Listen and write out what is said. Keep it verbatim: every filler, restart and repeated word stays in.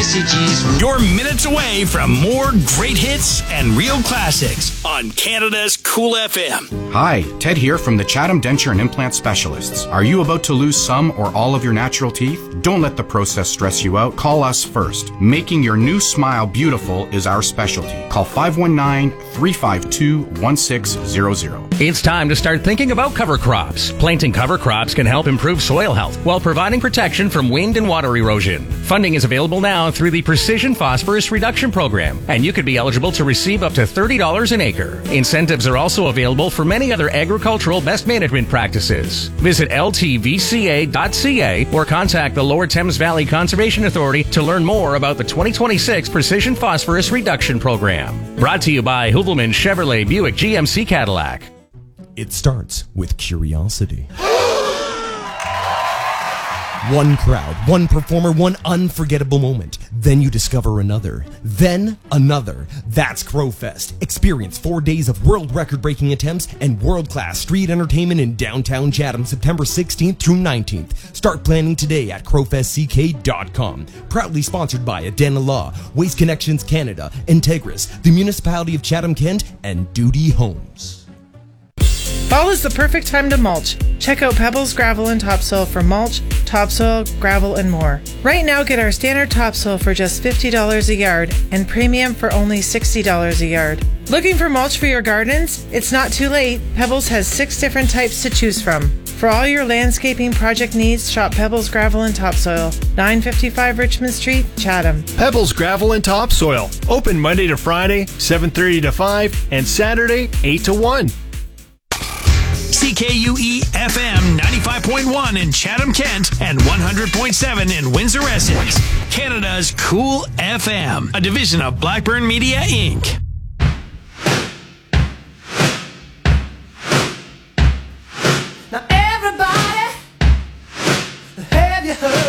messages. You're minutes away from more great hits and real classics on Canada's Cool F M. Hi, Ted here from the Chatham Denture and Implant Specialists. Are you about to lose some or all of your natural teeth? Don't let the process stress you out. Call us first. Making your new smile beautiful is our specialty. Call five one nine, three five two, one six zero zero. It's time to start thinking about cover crops. Planting cover crops can help improve soil health while providing protection from wind and water erosion. Funding is available now through the Precision Phosphorus Reduction Program, and you could be eligible to receive up to thirty dollars an acre. Incentives are also available for many other agricultural best management practices. Visit L T V C A dot C A or contact the Lower Thames Valley Conservation Authority to learn more about the twenty twenty-six Precision Phosphorus Reduction Program. Brought to you by Hoovelman Chevrolet Buick G M C Cadillac. It starts with curiosity. One crowd, one performer, one unforgettable moment. Then you discover another. Then another. That's Crowfest. Experience four days of world record-breaking attempts and world-class street entertainment in downtown Chatham, September sixteenth through nineteenth. Start planning today at crowfest c k dot com. Proudly sponsored by Adana Law, Waste Connections Canada, Integris, the Municipality of Chatham-Kent, and Duty Homes. Fall is the perfect time to mulch. Check out Pebbles Gravel and Topsoil for mulch, topsoil, gravel, and more. Right now, get our standard topsoil for just fifty dollars a yard and premium for only sixty dollars a yard. Looking for mulch for your gardens? It's not too late. Pebbles has six different types to choose from. For all your landscaping project needs, shop Pebbles Gravel and Topsoil, nine fifty-five Richmond Street, Chatham. Pebbles Gravel and Topsoil. Open Monday to Friday, seven thirty to five, and Saturday, eight to one. C K U E F M ninety-five point one in Chatham, Kent, and one hundred point seven in Windsor, Essex. Canada's Cool F M, a division of Blackburn Media, Incorporated. Now everybody, have you heard?